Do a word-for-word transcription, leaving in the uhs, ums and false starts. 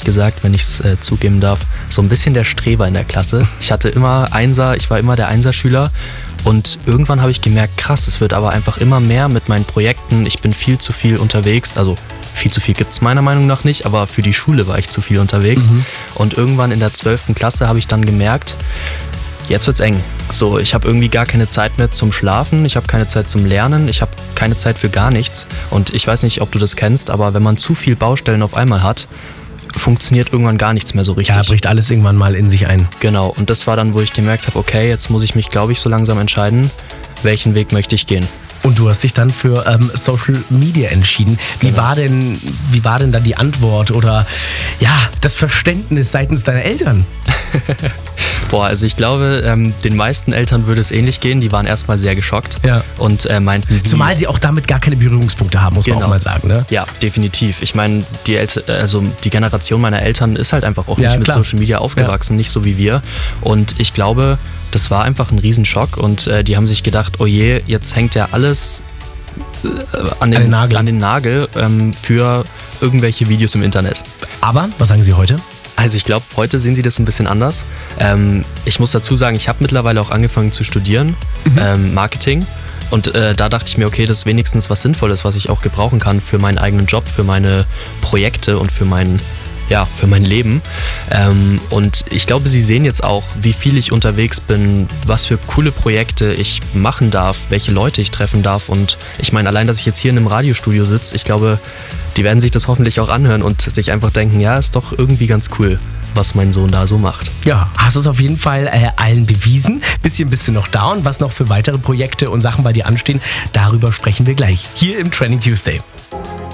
gesagt, wenn ich es äh, zugeben darf, so ein bisschen der Streber in der Klasse. Ich hatte immer Einser, ich war immer der Einserschüler und irgendwann habe ich gemerkt, krass, es wird aber einfach immer mehr mit meinen Projekten. Ich bin viel zu viel unterwegs, also viel zu viel gibt es meiner Meinung nach nicht, aber für die Schule war ich zu viel unterwegs. Mhm. Und irgendwann in der zwölften Klasse habe ich dann gemerkt, jetzt wird's eng. So, ich habe irgendwie gar keine Zeit mehr zum Schlafen, ich habe keine Zeit zum Lernen, ich habe keine Zeit für gar nichts. Und ich weiß nicht, ob du das kennst, aber wenn man zu viel Baustellen auf einmal hat, funktioniert irgendwann gar nichts mehr so richtig. Ja, bricht alles irgendwann mal in sich ein. Genau, und das war dann, wo ich gemerkt habe, okay, jetzt muss ich mich, glaube ich, so langsam entscheiden, welchen Weg möchte ich gehen. Und du hast dich dann für ähm, Social Media entschieden. Wie Genau. war denn, wie war denn dann die Antwort oder ja, das Verständnis seitens deiner Eltern? Boah, also ich glaube, ähm, den meisten Eltern würde es ähnlich gehen. Die waren erstmal sehr geschockt Ja. und äh, meinten... Wie, Zumal sie auch damit gar keine Berührungspunkte haben, muss man Genau. auch mal sagen. Ne? Ja, definitiv. Ich meine, die, El- also die Generation meiner Eltern ist halt einfach auch Ja, nicht mit klar. Social Media aufgewachsen, nicht so wie wir. Und ich glaube, das war einfach ein Riesenschock und äh, die haben sich gedacht, oh je, jetzt hängt ja alles äh, an, den, An den Nagel. an den Nagel ähm, für irgendwelche Videos im Internet. Aber, was sagen sie heute? Also ich glaube, heute sehen sie das ein bisschen anders. Ähm, ich muss dazu sagen, ich habe mittlerweile auch angefangen zu studieren, Mhm. ähm, Marketing. Und äh, da dachte ich mir, okay, das ist wenigstens was Sinnvolles, was ich auch gebrauchen kann für meinen eigenen Job, für meine Projekte und für mein, ja, für mein Leben. Ähm, und ich glaube, sie sehen jetzt auch, wie viel ich unterwegs bin, was für coole Projekte ich machen darf, welche Leute ich treffen darf. Und ich meine, allein, dass ich jetzt hier in einem Radiostudio sitze, ich glaube, die werden sich das hoffentlich auch anhören und sich einfach denken, ja, ist doch irgendwie ganz cool, was mein Sohn da so macht. Ja, hast es auf jeden Fall äh, allen bewiesen. Bisschen bist du noch da und was noch für weitere Projekte und Sachen bei dir anstehen, darüber sprechen wir gleich hier im Trending Tuesday.